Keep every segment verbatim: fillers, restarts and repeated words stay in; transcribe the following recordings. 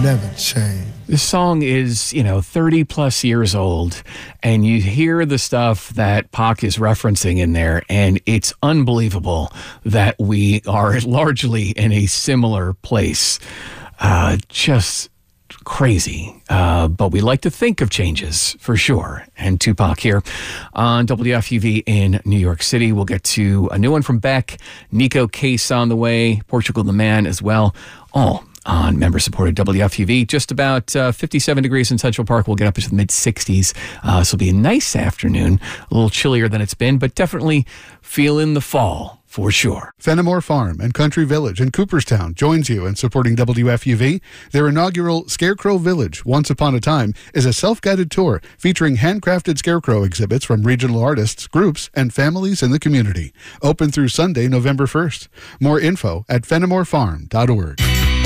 never change. This song is, you know, thirty plus years old, and you hear the stuff that Pac is referencing in there, and it's unbelievable that we are largely in a similar place. Uh, just crazy. Uh, but we like to think of changes, for sure. And Tupac here on W F U V in New York City. We'll get to a new one from Beck, Nico Case on the way, Portugal the Man as well. All on member-supported W F U V. Just about uh, fifty-seven degrees in Central Park. We'll get up into the mid-sixties. Uh, so it'll be a nice afternoon. A little chillier than it's been, but definitely feeling the fall for sure. Fenimore Farm and Country Village in Cooperstown joins you in supporting W F U V. Their inaugural Scarecrow Village, Once Upon a Time, is a self-guided tour featuring handcrafted scarecrow exhibits from regional artists, groups, and families in the community. Open through Sunday, November first. More info at fenimore farm dot org.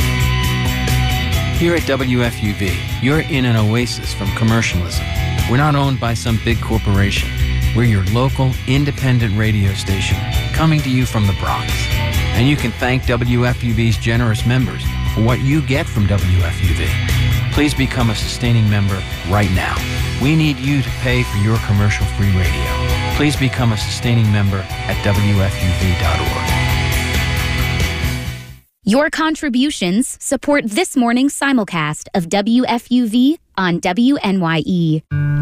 Here at W F U V, you're in an oasis from commercialism. We're not owned by some big corporation. We're your local, independent radio station, coming to you from the Bronx. And you can thank W F U V's generous members for what you get from W F U V. Please become a sustaining member right now. We need you to pay for your commercial-free radio. Please become a sustaining member at W F U V dot org. Your contributions support this morning's simulcast of W F U V on W N Y E.